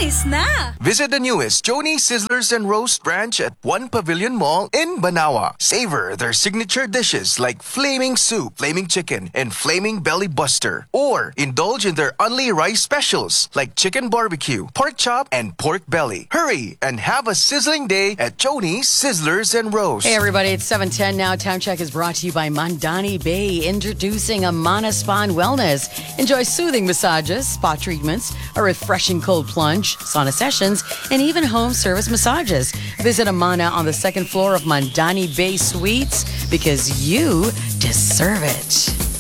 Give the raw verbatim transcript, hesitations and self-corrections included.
Alis na! Visit the newest Joni Sizzlers and Roast branch at One Pavilion Mall in Banawa. Savor their signature dishes like Flaming Soup, Flaming Chicken, and Flaming Belly Buster. Or indulge in their only rice specials like Chicken Barbecue, Pork Chop, and Pork Belly. Hurry and have a sizzling day at Joni Sizzlers and Roast. Hey everybody, it's seven ten now. Town Check is brought to you by Mandani Bay, introducing Amana Spa and Wellness. Enjoy soothing massages, spa treatments, a refreshing cold plunge, sauna sessions, and even home service massages. Visit Amana on the second floor of Mandani Bay Suites because you deserve it.